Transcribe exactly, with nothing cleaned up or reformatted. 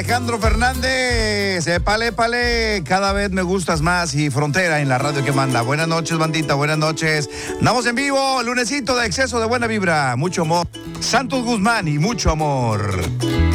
Alejandro Fernández, épale, épale, cada vez me gustas más y Frontera en la radio que manda. Buenas noches, bandita, buenas noches. Andamos en vivo, lunesito de exceso de buena vibra, mucho amor. Santos Guzmán y mucho amor.